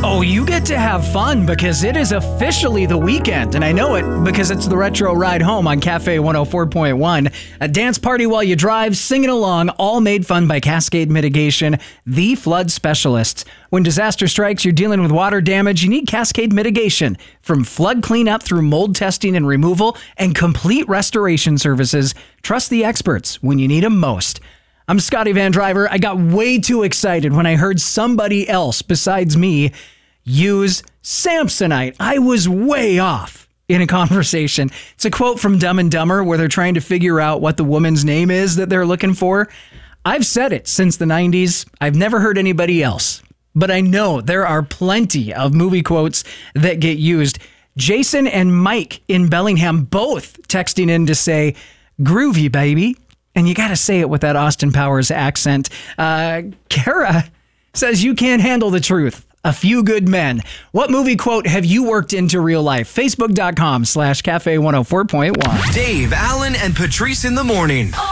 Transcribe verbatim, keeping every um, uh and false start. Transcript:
Oh, you get to have fun because it is officially the weekend, and I know it because it's the Retro Ride Home on Cafe one oh four point one. A dance party while you drive, singing along, all made fun by Cascade Mitigation, the flood specialists. When disaster strikes, you're dealing with water damage, you need Cascade Mitigation. From flood cleanup through mold testing and removal and complete restoration services, trust the experts when you need them most. I'm Scotty Van Driver. I got way too excited when I heard somebody else besides me use Samsonite. I was way off in a conversation. It's a quote from Dumb and Dumber where they're trying to figure out what the woman's name is that they're looking for. I've said it since the nineties. I've never heard anybody else, but I know there are plenty of movie quotes that get used. Jason and Mike in Bellingham both texting in to say, groovy, baby. And you got to say it with that Austin Powers accent. Uh, Kara says you can't handle the truth. A few good men. What movie quote have you worked into real life? Facebook.com slash Cafe 104.1. Dave, Allen, and Patrice in the morning.